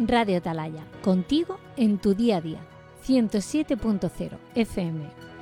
Radio Atalaya, contigo en tu día a día. 107.0 FM.